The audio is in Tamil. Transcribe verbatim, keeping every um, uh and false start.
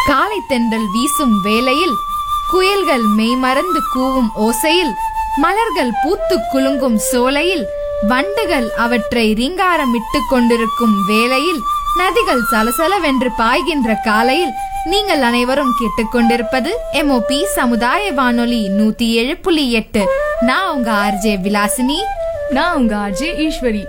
காலை தென்றல் வீசும் வேளையில், குயில்கள் மெய்மறந்து கூவும் ஓசையில், மலர்கள் பூத்து குலுங்கும் சோலையில், வண்டுகள் அவற்றை ரீங்காரமிட்டு கொண்டிருக்கும் வேளையில், நதிகள் சலசலவென்று பாய்கின்ற காலையில் நீங்கள் அனைவரும் கேட்டுக்கொண்டிருப்பது எம்ஓபி சமுதாய வானொலி நூத்தி ஏழு புள்ளி எட்டு. நான் உங்க ஆர்ஜே விலாசினி. நான் உங்க ஆர்ஜே ஈஸ்வரி.